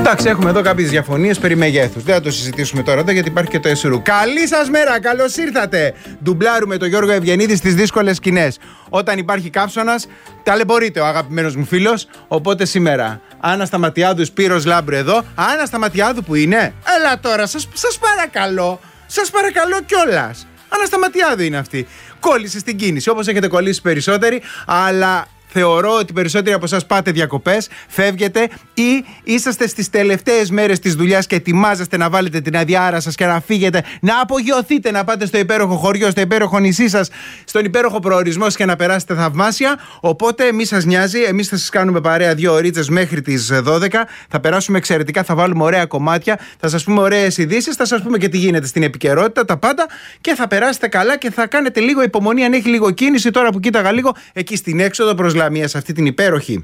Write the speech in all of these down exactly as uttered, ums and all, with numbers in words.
Εντάξει, έχουμε εδώ κάποιες διαφωνίες περί μεγέθους. Δεν θα το συζητήσουμε τώρα εδώ γιατί υπάρχει και το ΕΣΡΟΥ. Καλή σας μέρα, καλώς ήρθατε. Ντουμπλάρουμε τον Γιώργο Ευγενίδη στις δύσκολες σκηνές. Όταν υπάρχει καύσωνας, ταλαιπωρείται ο αγαπημένος μου φίλος. Οπότε σήμερα, Άννα Σταματιάδου, Σπύρος Λάμπρου εδώ. Άννα Σταματιάδου που είναι? Έλα τώρα, σας, σας παρακαλώ. Σας παρακαλώ κιόλας. Άννα Σταματιάδου είναι αυτή. Κόλλησε στην κίνηση, όπως έχετε κολλήσει περισσότεροι, αλλά θεωρώ ότι περισσότεροι από εσάς πάτε διακοπές, φεύγετε ή είσαστε στις τελευταίες μέρες της δουλειάς και ετοιμάζεστε να βάλετε την αδιάρα σας και να φύγετε, να απογειωθείτε, να πάτε στο υπέροχο χωριό, στο υπέροχο νησί σας, στον υπέροχο προορισμό σας και να περάσετε θαυμάσια. Οπότε μη σας νοιάζει, εμείς θα σας κάνουμε παρέα δύο ωρίτσες μέχρι τις δώδεκα. Θα περάσουμε εξαιρετικά, θα βάλουμε ωραία κομμάτια, θα σας πούμε ωραίες ειδήσεις, θα σας πούμε και τι γίνεται στην επικαιρότητα, τα πάντα και θα περάσετε καλά και θα κάνετε λίγο υπομονή αν έχει λίγο κίνηση. Τώρα που κοίταγα λίγο εκεί στην έξοδο προς Λαμία, σε αυτή την υπέροχη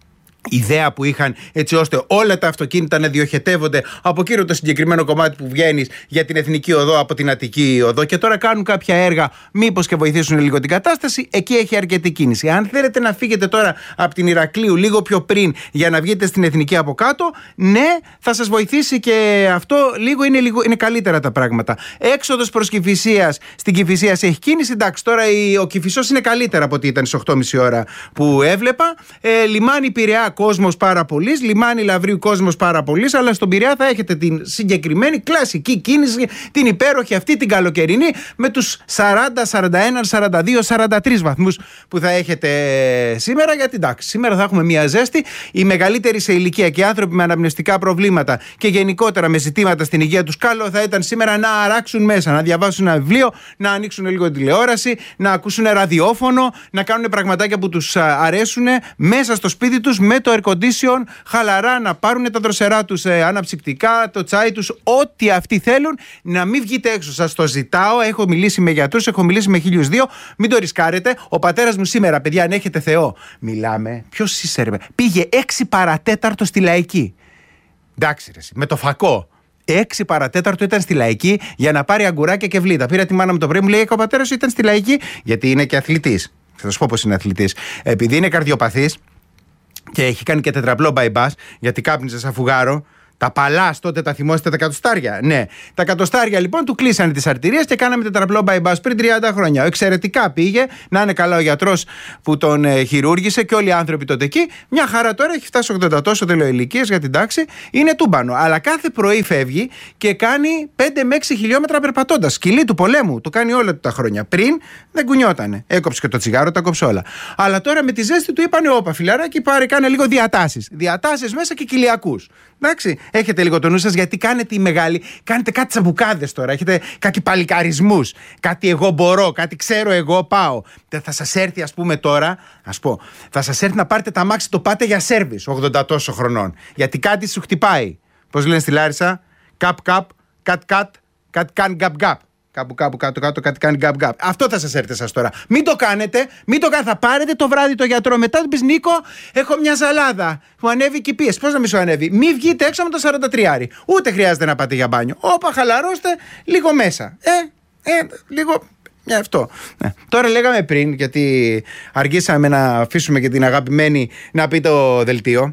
ιδέα που είχαν έτσι ώστε όλα τα αυτοκίνητα να διοχετεύονται από εκείνο το συγκεκριμένο κομμάτι που βγαίνεις για την Εθνική Οδό από την Αττική Οδό και τώρα κάνουν κάποια έργα μήπως και βοηθήσουν λίγο την κατάσταση. Εκεί έχει αρκετή κίνηση. Αν θέλετε να φύγετε τώρα από την Ηρακλείου λίγο πιο πριν για να βγείτε στην Εθνική από κάτω, ναι, θα σας βοηθήσει και αυτό λίγο είναι, λίγο, είναι καλύτερα τα πράγματα. Έξοδος προς Κηφισίας, στην Κηφισίας έχει κίνηση. Εντάξει, τώρα ο Κηφισός είναι καλύτερα από ό,τι ήταν στις οκτώ και μισή ώρα που έβλεπα. Ε, λιμάνι Πειραιά, κόσμος πάρα πολύς, λιμάνι Λαυρίου κόσμος πάρα πολύς, αλλά στον Πειραιά θα έχετε την συγκεκριμένη κλασική κίνηση, την υπέροχη αυτή την καλοκαιρινή, με τους σαράντα, σαράντα ένα, σαράντα δύο, σαράντα τρεις βαθμούς που θα έχετε σήμερα. Γιατί εντάξει, σήμερα θα έχουμε μια ζέστη. Οι μεγαλύτεροι σε ηλικία και οι άνθρωποι με αναπνευστικά προβλήματα και γενικότερα με ζητήματα στην υγεία τους, καλό θα ήταν σήμερα να αράξουν μέσα, να διαβάσουν ένα βιβλίο, να ανοίξουν λίγο τηλεόραση, να ακούσουν ραδιόφωνο, να κάνουν πραγματάκια που τους αρέσουν μέσα στο σπίτι τους με το air condition, χαλαρά, να πάρουν τα δροσερά τους ε, αναψυκτικά, το τσάι τους, ό,τι αυτοί θέλουν, να μην βγείτε έξω. Σας το ζητάω. Έχω μιλήσει με γιατρούς, έχω μιλήσει με χίλιους δύο. Μην το ρισκάρετε. Ο πατέρας μου σήμερα, παιδιά, αν έχετε Θεό, μιλάμε. Ποιος είσαι, ρε? Πήγε έξι παρατέταρτο στη Λαϊκή. Εντάξει, ρε, με το φακό. Έξι παρατέταρτο ήταν στη Λαϊκή για να πάρει αγκουράκια και βλήτα. Πήρα τη μάνα μου το πρωί, μου λέει: ο πατέρας ήταν στη Λαϊκή, γιατί είναι και αθλητής. Θα σας πω πώς είναι αθλητής. Επειδή είναι καρδιοπαθής και έχει κάνει και τετραπλό bypass, γιατί κάπνιζε σαν φουγάρο. Τα παλάς τότε τα θυμόσαστε, τα κατοστάρια. Ναι, τα κατοστάρια λοιπόν του κλείσανε τις αρτηρίες και κάναμε τετραπλό bypass πριν τριάντα χρόνια. Εξαιρετικά πήγε, να είναι καλά ο γιατρός που τον ε, χειρούργησε και όλοι οι άνθρωποι τότε εκεί. Μια χαρά τώρα, έχει φτάσει ογδόντα τόσο τελεοηλικίες για την τάξη, είναι τούμπανο. Αλλά κάθε πρωί φεύγει και κάνει πέντε με έξι χιλιόμετρα περπατώντας. Σκυλί του πολέμου, το κάνει όλα τα χρόνια. Πριν δεν κουνιότανε. Έκοψε και το τσιγάρο, τα κόψε όλα. Αλλά τώρα με τη ζέστη του είπανε: όπα, φιλαράκι, πάρε, κάνε λίγο διατάσεις. Διατάσεις μέσα και κοιλιακούς. Εντάξει, έχετε λίγο το νου σας γιατί κάνετε οι μεγάλοι, κάνετε κάτι τσαμπουκάδες τώρα, έχετε κάτι παλικαρισμούς, κάτι εγώ μπορώ, κάτι ξέρω εγώ πάω. Θα σας έρθει ας πούμε τώρα, ας πω, θα σας έρθει να πάρετε τα αμάξι, το πάτε για σέρβις ογδόντα τόσο χρονών, γιατί κάτι σου χτυπάει. Πώς λένε στη Λάρισα, καπ καπ, κατ κατ, κατ καν γκαπ γκαπ. Κάπου κάπου κάτω κάτω κάτι κάνει γκαπ γκαπ. Αυτό θα σας έρθει σας τώρα. Μην το κάνετε, μην το κάνετε. Θα πάρετε το βράδυ το γιατρό. Μετά του πεις: Νίκο, έχω μια ζαλάδα. Μου ανέβηκε η πίεση. Πώς να μην σου ανέβει? Μην βγείτε έξω με το σαράντα τρία. Ούτε χρειάζεται να πάτε για μπάνιο. Όπα, χαλαρώστε λίγο μέσα. Ε, ε, λίγο. Μια αυτό. Ναι. Τώρα λέγαμε πριν, γιατί αργήσαμε να αφήσουμε και την αγαπημένη να πει το δελτίο.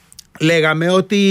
Λέγαμε ότι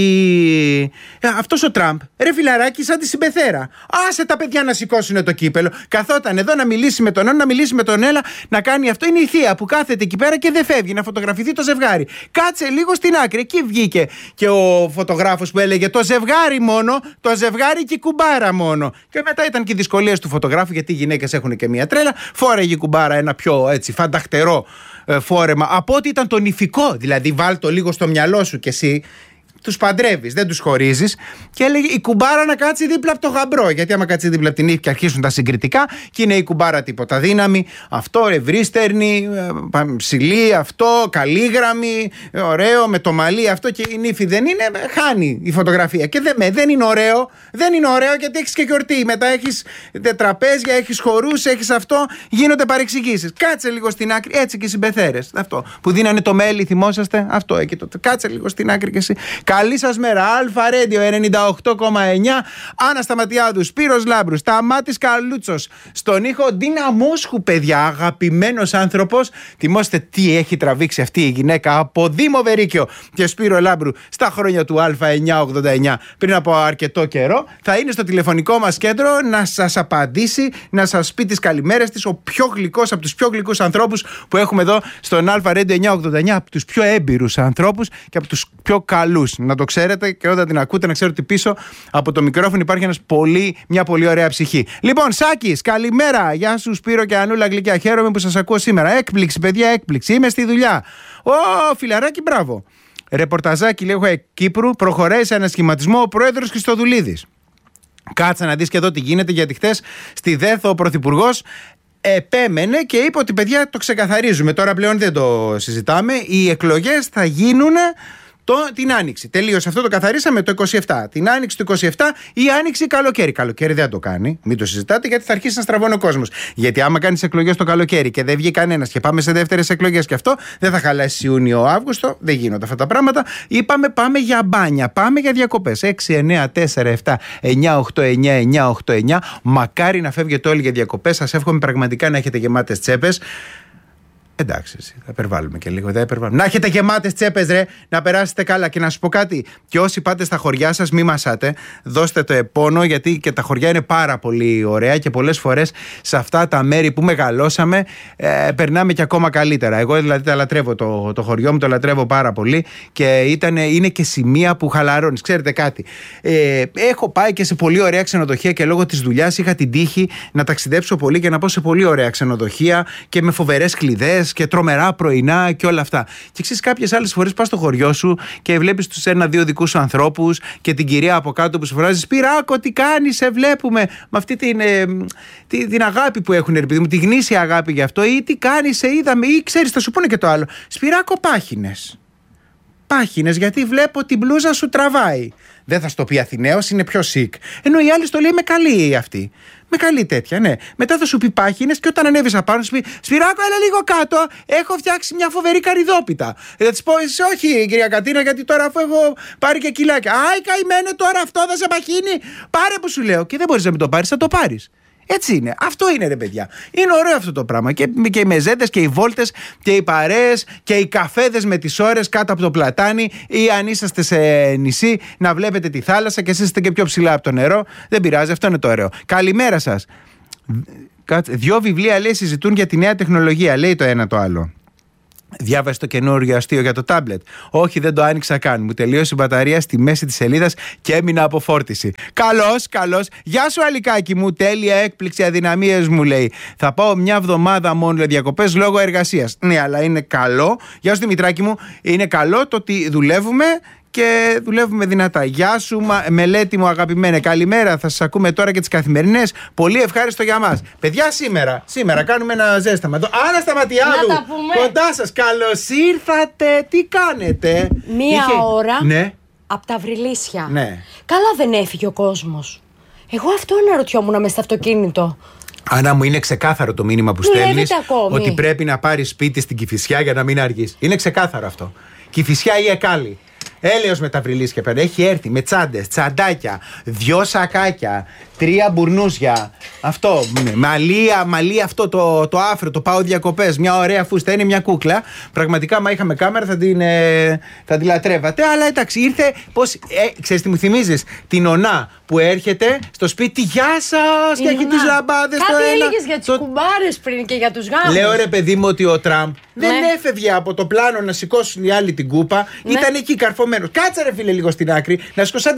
αυτός ο Τραμπ, ρε φιλαράκι, σαν τη συμπεθέρα. Άσε τα παιδιά να σηκώσουν το κύπελο. Καθόταν εδώ να μιλήσει με τον ένα, να μιλήσει με τον ένα, να κάνει αυτό. Είναι η θεία που κάθεται εκεί πέρα και δεν φεύγει, να φωτογραφηθεί το ζευγάρι. Κάτσε λίγο στην άκρη. Εκεί βγήκε και ο φωτογράφος που έλεγε: το ζευγάρι μόνο, το ζευγάρι και η κουμπάρα μόνο. Και μετά ήταν και οι δυσκολίες του φωτογράφου, γιατί οι γυναίκες έχουν και μία τρέλα. Φόρεγε η κουμπάρα ένα πιο έτσι φανταχτερό φόρεμα από ό,τι ήταν το νηφικό. Δηλαδή, βάλ το λίγο στο μυαλό σου κι εσύ. Τους παντρεύεις, δεν τους χωρίζεις. Και έλεγε η κουμπάρα να κάτσει δίπλα από το γαμπρό. Γιατί άμα κάτσει δίπλα από την ύφη και αρχίσουν τα συγκριτικά, και είναι η κουμπάρα τίποτα δύναμη. Αυτό ευρύστερνη, ψηλή, αυτό, καλήγραμμη, ωραίο, με το μαλλί, αυτό και η νύφη δεν είναι. Χάνει η φωτογραφία. Και δεν, δεν είναι ωραίο. Δεν είναι ωραίο γιατί έχεις και γιορτή. Μετά έχεις τραπέζια, έχεις χορούς, έχεις αυτό. Γίνονται παρεξηγήσεις. Κάτσε λίγο στην άκρη. Έτσι και οι συμπεθέρες. Αυτό που δίνανε το μέλι, θυμόσαστε. Αυτό εκεί τότε. Κάτσε λίγο στην άκρη και εσύ. Καλή σας μέρα. Αλφα Radio ενενήντα οκτώ κόμμα εννιά. Άννα Σταματιάδου, Σπύρος Λάμπρους, Σταμάτης Καλούτσος. Στον ήχο Ντίνα Μόσχου, παιδιά. Αγαπημένος άνθρωπος. Θυμόστε τι έχει τραβήξει αυτή η γυναίκα από Δήμο Βερίκιο και Σπύρο Λάμπρου στα χρόνια του Αλφα εννιακόσια ογδόντα εννιά πριν από αρκετό καιρό. Θα είναι στο τηλεφωνικό μας κέντρο να σας απαντήσει, να σας πει τις καλημέρες της. Ο πιο γλυκός από τους πιο γλυκούς ανθρώπους που έχουμε εδώ στον Αλφα Radio εννιακόσια ογδόντα εννιά. Από τους πιο έμπειρους ανθρώπους και από τους πιο καλούς. Να το ξέρετε και όταν την ακούτε να ξέρετε ότι πίσω από το μικρόφωνο υπάρχει ένας πολύ, μια πολύ ωραία ψυχή. Λοιπόν, Σάκης, καλημέρα. Γεια σου, Σπύρο και Ανούλα γλυκιά. Χαίρομαι που σας ακούω σήμερα. Έκπληξη, παιδιά, έκπληξη. Είμαι στη δουλειά. Ω, φιλαράκι, μπράβο. Ρεπορταζάκι, λέγω, Κύπρου. Προχωράει σε ανασχηματισμό ο πρόεδρος Χριστοδουλίδης. Κάτσα να δεις και εδώ τι γίνεται, γιατί χτες στη Δέθο ο πρωθυπουργός επέμενε και είπε ότι, παιδιά, το ξεκαθαρίζουμε. Τώρα πλέον δεν το συζητάμε. Οι εκλογές θα γίνουν το, την Άνοιξη. Τελείωσε αυτό, το καθαρίσαμε το είκοσι επτά. Την Άνοιξη του είκοσι επτά ή Άνοιξη καλοκαίρι. Καλοκαίρι δεν το κάνει. Μην το συζητάτε, γιατί θα αρχίσει να στραβώνει ο κόσμος. Γιατί άμα κάνεις εκλογές το καλοκαίρι και δεν βγει κανένας και πάμε σε δεύτερες εκλογές και αυτό, δεν θα χαλάσει Ιούνιο-Αύγουστο. Δεν γίνονται αυτά τα πράγματα. Είπαμε πάμε για μπάνια, πάμε για διακοπές. έξι, εννέα, τέσσερα, επτά, εννιά, οκτώ, εννιά, εννιά, οκτώ, εννιά. Μακάρι να φεύγετε όλοι για διακοπές. Σας εύχομαι πραγματικά να έχετε γεμάτες τσέπες. Εντάξει, θα υπερβάλλουμε και λίγο. Θα υπερβάλλουμε. Να έχετε γεμάτες τσέπες, ρε, να περάσετε καλά. Και να σου πω κάτι, και όσοι πάτε στα χωριά σας, μη μασάτε. Δώστε το επώνο, γιατί και τα χωριά είναι πάρα πολύ ωραία και πολλές φορές σε αυτά τα μέρη που μεγαλώσαμε ε, περνάμε και ακόμα καλύτερα. Εγώ δηλαδή τα λατρεύω το, το χωριό μου, το λατρεύω πάρα πολύ και ήταν, είναι και σημεία που χαλαρώνεις. Ξέρετε κάτι, ε, έχω πάει και σε πολύ ωραία ξενοδοχεία και λόγω της δουλειάς είχα την τύχη να ταξιδέψω πολύ και να πάω σε πολύ ωραία ξενοδοχεία και με φοβερές κλειδές και τρομερά πρωινά και όλα αυτά. Και ξέρεις, κάποιες άλλες φορές πας στο χωριό σου και βλέπεις τους ένα-δύο δικούς σου ανθρώπους και την κυρία από κάτω που σου φράζει «Σπυράκο, τι κάνεις, σε βλέπουμε». Με αυτή την, ε, την, την αγάπη που έχουν, επειδή μου, τη γνήσια αγάπη γι' αυτό, ή τι κάνεις, σε είδαμε, ή ξέρεις, θα σου πούνε και το άλλο. «Σπυράκο, πάχινες». Πάχινες, γιατί βλέπω την μπλούζα σου τραβάει. Δεν θα στο πει Αθηναίος, είναι πιο sick. Ενώ η άλλη στο λέει με καλή αυτή. Με καλή τέτοια, ναι. Μετά θα σου πει πάχινες και όταν ανέβεις απάνω σου πει «Σπυράκο, έλα λίγο κάτω. Έχω φτιάξει μια φοβερή καρυδόπιτα». Θα της πω «Όχι, κυρία Κατίνα, γιατί τώρα αφού έχω πάρει και κιλάκια». «Άι, καημένε, τώρα αυτό θα σε παχύνει. Πάρε που σου λέω». Και δεν μπορείς να μην το πάρεις, θα το πάρεις. Έτσι είναι. Αυτό είναι, ρε παιδιά. Είναι ωραίο αυτό το πράγμα. Και, και οι μεζέντες και οι βόλτες και οι παρέες και οι καφέδες με τις ώρες κάτω από το πλατάνι, ή αν είσαστε σε νησί να βλέπετε τη θάλασσα και εσείς είστε και πιο ψηλά από το νερό. Δεν πειράζει, αυτό είναι το ωραίο. Καλημέρα σας. Δυο βιβλία, λέει, συζητούν για τη νέα τεχνολογία. Λέει το ένα το άλλο. Διάβασε το καινούργιο αστείο για το τάμπλετ. Όχι, δεν το άνοιξα καν. Μου τελείωσε η μπαταρία στη μέση της σελίδας και έμεινα από φόρτιση. Καλώς, καλώς. Γεια σου, Αλικάκι μου. Τέλεια έκπληξη, αδυναμίες μου, λέει. Θα πάω μια εβδομάδα μόνο διακοπές λόγω εργασίας. Ναι, αλλά είναι καλό. Γεια σου, Δημητράκη μου. Είναι καλό το ότι δουλεύουμε και δουλεύουμε δυνατά. Γεια σου, Μελέτη μου αγαπημένε. Καλημέρα. Θα σας ακούμε τώρα και τις καθημερινές. Πολύ ευχάριστο για μας. Παιδιά, σήμερα, σήμερα κάνουμε ένα ζέσταμα. Εδώ, Άννα Σταματιάδου, κοντά σας. Καλώς ήρθατε. Τι κάνετε? Μία Είχε... ώρα ναι. από τα Βρυλίσια. Ναι. Καλά δεν έφυγε ο κόσμος. Εγώ αυτό αναρωτιόμουν μες στο αυτοκίνητο. Άννα μου, είναι ξεκάθαρο το μήνυμα που στέλνεις, ότι πρέπει να πάρεις σπίτι στην Κηφισιά για να μην αργείς. Είναι ξεκάθαρο αυτό. Κηφισιά ή Εκάλη. Έλεος με τα Βρυλίσια πέρα. Έχει έρθει με τσάντες, τσαντάκια, δυο σακάκια, τρία μπουρνούσια. Αυτό, μαλλία, μαλλία αυτό το, το άφρο, το πάω διακοπές. Μια ωραία φούστα, είναι μια κούκλα. Πραγματικά, μα είχαμε κάμερα, θα την, ε, θα την λατρεύατε. Αλλά εντάξει, ήρθε. Πώς, ε, ξέρεις τι μου θυμίζεις? Την Ωνά που έρχεται στο σπίτι. Γεια σας! Και έχει τις λαμπάδες. Κάτι έλεγες για τις το... κουμπάρες πριν και για τους γάμους. Λέω, ρε παιδί μου, ότι ο Τραμπ ναι. δεν έφευγε από το πλάνο να σηκώσουν οι άλλοι την κούπα. Ναι. Ήταν εκεί καρφωμένος. Κάτσε, ρε φίλε, λίγο στην άκρη. Να σηκώσουν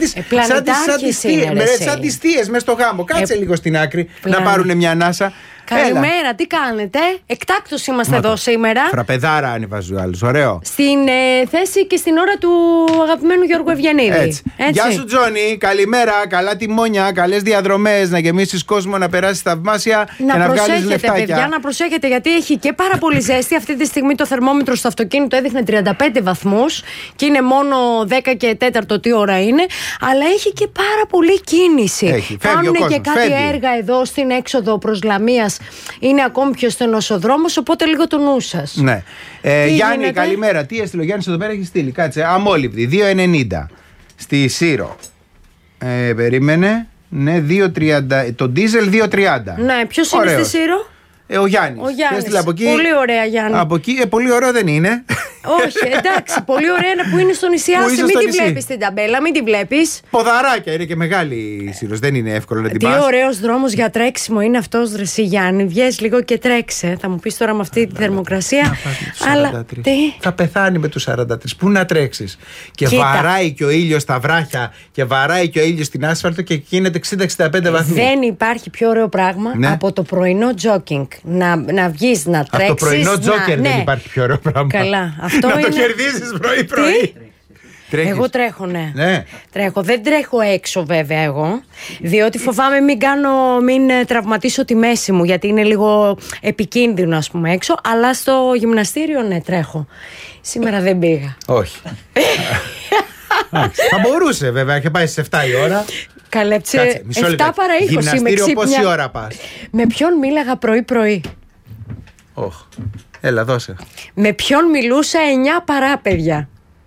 σαν τις θείες μέσα στο γάμο. Κάτσε ε, λίγο στην άκρη πλάνο. Να πάρουν μια ανάσα. Καλημέρα, Έλα. Τι κάνετε? Εκτάκτως είμαστε Μάτα. Εδώ σήμερα. Φραπεδάρα ανεβάζει ο άλλος, ωραίο. Στην ε, θέση και στην ώρα του αγαπημένου Γιώργου Ευγενίδη. Έτσι. Έτσι. Γεια σου, Τζόνι, καλημέρα, καλά τιμόνια, καλές διαδρομές, να γεμίσεις κόσμο, να περάσεις θαυμάσια να και να βγάλεις λεφτάκια. Παιδιά, να προσέχετε, γιατί έχει και πάρα πολύ ζέστη. Αυτή τη στιγμή το θερμόμετρο στο αυτοκίνητο έδειχνε τριάντα πέντε βαθμούς και είναι μόνο δέκα και τέταρτο τι ώρα είναι. Αλλά έχει και πάρα πολύ κίνηση. Κάνουν και κάτι φεύγει. Έργα εδώ στην έξοδο προς Λαμίας. Είναι ακόμη πιο στενός ο δρόμος, οπότε λίγο το νου σας. Ναι. Ε, Γιάννη, γίνεται? Καλημέρα. Τι έστειλε ο Γιάννης εδώ πέρα, έχει στείλει. Κάτσε. Αμόλυβδη, δύο ενενήντα. στη Σύρο. Ε, περίμενε. Ναι, δύο τριάντα. Το ντίζελ δύο τριάντα. Ναι, ποιος είναι στη Σύρο? Ε, ο Γιάννης. Ο Γιάννης. Από εκεί, πολύ ωραία, Γιάννη. Από εκεί, ε, πολύ ωραίο δεν είναι. Όχι, εντάξει, πολύ ωραία είναι που είναι στο νησί. Άσε, μην τη βλέπεις την ταμπέλα, μην τη βλέπεις. Ποδαράκια, είναι και μεγάλη η Σύρος, δεν είναι εύκολο να την πας. Τι ωραίος δρόμος για τρέξιμο είναι αυτός, ρε εσύ, Γιάννη. Βγες λίγο και τρέξε. Θα μου πεις τώρα με αυτή τη θερμοκρασία. Αλλά τι. Θα πεθάνει με τους σαράντα τρία. Πού να τρέξεις? Και Κοίτα. Βαράει και ο ήλιος στα βράχια και βαράει και ο ήλιος στην άσφαλτο και γίνεται εξήντα εξήντα πέντε βαθμούς. Δεν υπάρχει πιο ωραίο πράγμα ναι. από το πρωινό τζόκινγκ. Να, να βγεις, να τρέξεις. Από το πρωινό τζόκερ να... δεν ναι. υπάρχει πιο ωραίο πράγμα. Καλά. Αυτό να είναι... το κερδίσεις πρωί-πρωί. Εγώ τρέχω, ναι. ναι. Τρέχω. Δεν τρέχω έξω, βέβαια, εγώ. Διότι φοβάμαι μην κάνω, μην τραυματίσω τη μέση μου, γιατί είναι λίγο επικίνδυνο, ας πούμε, έξω. Αλλά στο γυμναστήριο, ναι, τρέχω. Σήμερα δεν πήγα. Όχι. Θα μπορούσε, βέβαια, και πάει στις εφτά η ώρα. Καλέψε. εφτά παρά είκοσι. Γυμναστήριο πόση ώρα πας? Με ποιον μίλαγα πρωί-πρωί? Όχι. Έλα, δώσε. Με ποιον μιλούσα εννιά παρά, παιδιά?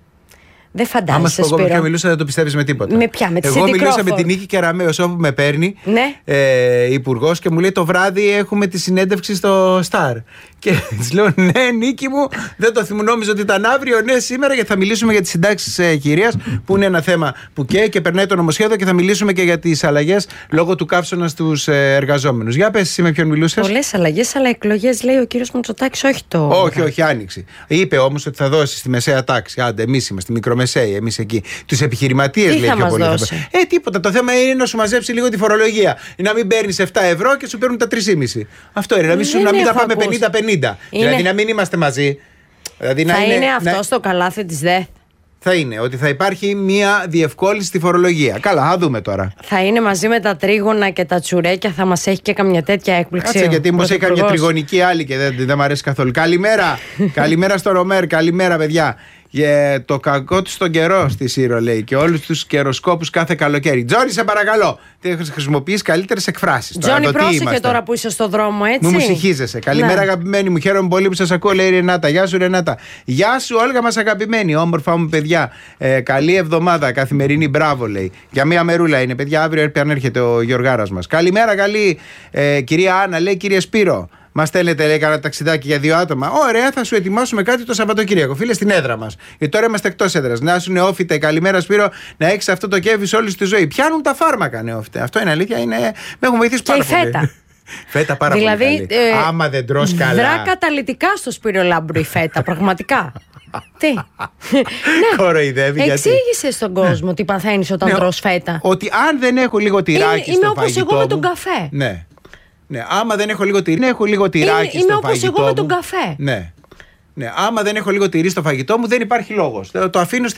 Δεν φαντάζεσαι. Άμα σου πω εγώ με ποιον μιλούσα, δεν το πιστεύεις με τίποτα. Με ποια, με τη Εγώ μιλούσα Crawford. με την Νίκη Κεραμέως, όπου με παίρνει ναι. ε, υπουργός και μου λέει το βράδυ έχουμε τη συνέντευξη στο Star. Και της λέω ναι, Νίκη μου, δεν το θυμούμαι, νόμιζα ότι ήταν αύριο. Ναι, σήμερα, γιατί θα μιλήσουμε για τις συντάξεις ε, κυρίας, που είναι ένα θέμα που καίει και περνάει το νομοσχέδιο, και θα μιλήσουμε και για τις αλλαγές λόγω του καύσωνα στους ε, εργαζόμενους. Για πες εσύ με ποιον μιλούσες? Πολλές αλλαγές, αλλά εκλογές λέει ο κύριος Μητσοτάκης, όχι το. Όχι, όχι, άνοιξη. Είπε όμως ότι θα δώσει στη μεσαία τάξη. Άντε, εμείς είμαστε μικρομεσαίοι, εμείς εκεί. Τους επιχειρηματίες λέει πιο πολύ. Θα... Ε, τίποτα. Το θέμα είναι να σου μαζέψει λίγο τη φορολογία. Να μην παίρνεις επτά ευρώ και σου παίρνουν τα τρία κόμμα πέντε. Αυτό είναι. Να μην, να μην τα πάμε πενήντα πενήντα. Είναι... Δηλαδή να μην είμαστε μαζί. Δηλαδή, θα να είναι, είναι αυτό να... στο καλάθι της ΔΕΘ. Θα είναι ότι θα υπάρχει μια διευκόλυνση στη φορολογία. Καλά, θα δούμε τώρα. Θα είναι μαζί με τα τρίγωνα και τα τσουρέκια, θα μας έχει και καμιά τέτοια έκπληξη. Κάτσε, γιατί μήπως έχει καμιά τριγωνική άλλη και δεν, δεν μου αρέσει καθόλου. Καλημέρα. Καλημέρα στο Ρομέρ, καλημέρα, παιδιά. Για το κακό του στον καιρό στη Σύρο, λέει, και όλους τους καιροσκόπους κάθε καλοκαίρι. Τζόνι, σε παρακαλώ, χρησιμοποιείς καλύτερες εκφράσεις. Τζόνι, πρόσεχε τώρα που είσαι στο δρόμο, έτσι. Μου μου συγχύζεσαι. Καλημέρα, ναι. Αγαπημένοι μου, χαίρομαι πολύ που σας ακούω, λέει η Ρενάτα. Γεια σου, Ρενάτα. Γεια σου, Όλγα μας αγαπημένη, όμορφα μου παιδιά. Ε, καλή εβδομάδα, καθημερινή, μπράβο, λέει. Για μία μερούλα είναι, παιδιά, αύριο έρχεται ο Γιωργάρας μας. Καλημέρα, καλή ε, κυρία Άννα, λέει, κύριε Σπύρο. Μας στέλνετε, λέει, κανένα ταξιδάκι για δύο άτομα. Ωραία, θα σου ετοιμάσουμε κάτι το Σαββατοκύριακο. Φίλε, στην έδρα μας. Γιατί τώρα είμαστε εκτός έδρας. Να σου νεόφυτε, καλημέρα Σπύρο, να έχεις αυτό το κέφι σε όλη τη ζωή. Πιάνουν τα φάρμακα, νεόφυτε. Αυτό είναι αλήθεια, είναι... με έχουν βοηθήσει πάρα πολύ. Φέτα. Φέτα πάρα δηλαδή, πολύ. Δηλαδή, ε, άμα δεν τρως καλά. Δρά καταλυτικά στο Σπύρο Λάμπρου η φέτα, πραγματικά. Τι. Ναι. Κοροϊδεύει. Εξήγησε στον κόσμο ναι. τι παθαίνεις όταν ναι, τρως φέτα. Ότι αν δεν έχω λίγο τυράκι είναι, στο είμαι φαγητό. Είμαι όπως εγώ μου, με τον καφέ. Ναι. Ναι, άμα δεν έχω λίγο τυρί, έχω λίγο τυράκι είμαι, στο είμαι φαγητό. Είμαι όπως εγώ μου, με τον καφέ. Ναι. Ναι. Άμα δεν έχω λίγο τυρί στο φαγητό μου, δεν υπάρχει λόγος. Το αφήνω